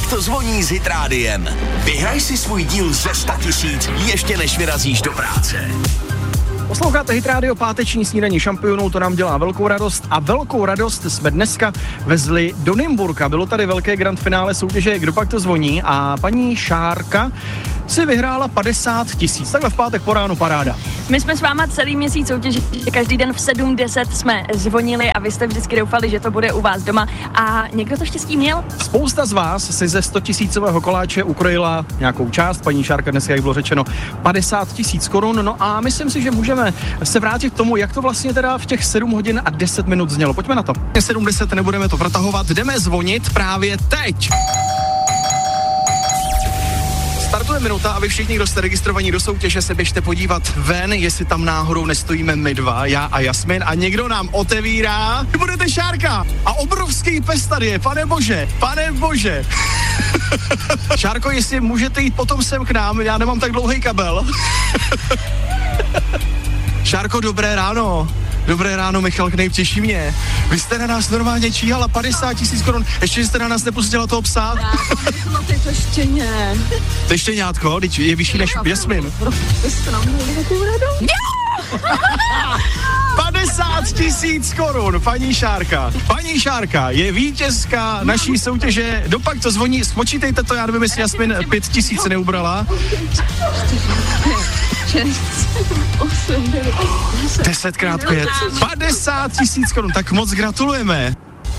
to zvoní s Hit Rádiem. Vyhraj si svůj díl ze 100 000 ještě než vyrazíš do práce. Posloucháte Hit Radio, páteční snídaní šampionů, to nám dělá velkou radost a velkou radost jsme dneska vezli do Nymburka. Bylo tady velké grand finále soutěže Kdo pak to zvoní a paní Šárka si vyhrála 50 000. Takhle v pátek po ránu paráda. My jsme s váma celý měsíc soutěži, každý den v 7:10 jsme zvonili a vy jste vždycky doufali, že to bude u vás doma a někdo to štěstí měl? Spousta z vás si ze 100 000 koláče ukrojila nějakou část, paní Šárka dneska, jak bylo řečeno, 50 000 korun, no a myslím si, že můžeme se vrátit k tomu, jak to vlastně teda v těch 7 hodin a 10 minut znělo. Pojďme na to. 7:10 nebudeme to protahovat, jdeme zvonit právě teď. Startuje minuta a vy všichni, kdo jste registrovaní do soutěže, se běžte podívat ven, jestli tam náhodou nestojíme my dva, já a Jasmin, a někdo nám otevírá. Vy budete Šárka a obrovský pes tady je, pane bože. Šárko, jestli můžete jít potom sem k nám, já nemám tak dlouhý kabel. Šárko, dobré ráno. Dobré ráno, Michal Knejp, těší mě. Vy jste na nás normálně číhala 50 000 korun, ještě jste na nás nepustila toho psa. No ty to štěně. To štěňátko, je vyšší než Jasmin. 50 000 korun, paní Šárka. Paní Šárka je vítězka naší soutěže. Dopak to zvoní, spočítejte to, já nevím, jestli Jasmin 5 000 neubrala. 10x5. 50 000 korun, tak moc gratulujeme.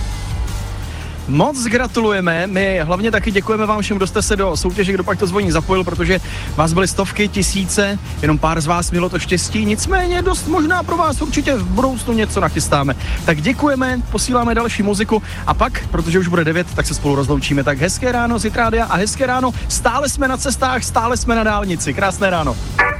Moc gratulujeme, my hlavně taky děkujeme vám všem, kdo jste se do soutěže Kdo pak to zvoní zapojil, protože vás byly stovky, tisíce, jenom pár z vás mělo to štěstí, nicméně dost možná pro vás určitě v budoucnu něco nachystáme. Tak děkujeme, posíláme další muziku a pak, protože už bude 9, tak se spolu rozloučíme. Tak hezké ráno z Hit Rádia a hezké ráno, stále jsme na cestách, stále jsme na dálnici. Krásné ráno.